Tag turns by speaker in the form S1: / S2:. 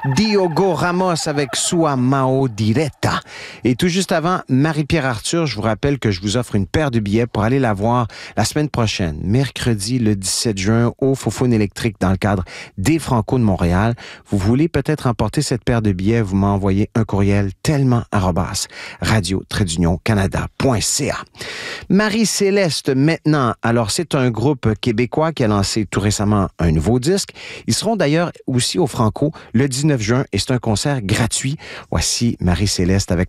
S1: Diogo Ramos avec Sua Mao Diretta. Et tout juste avant, Marie-Pierre Arthur, je vous rappelle que je vous offre une paire de billets pour aller la voir la semaine prochaine, mercredi le 17 juin, au Faux-Faune électrique dans le cadre des Franco de Montréal. Vous voulez peut-être emporter cette paire de billets, vous m'envoyez un courriel tellement@radio-canada.ca. Marie-Céleste maintenant. Alors, c'est un groupe québécois qui a lancé tout récemment un nouveau disque. Ils seront d'ailleurs aussi au Franco le 19 juin et c'est un concert gratuit. Voici Marie-Céleste avec